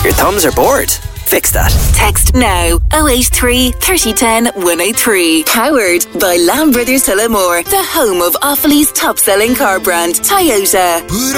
Your thumbs are bored. Fix that. Text now 083 3010 103. Powered by Lamb Brothers Tullamore, the home of Offaly's top selling car brand, Toyota.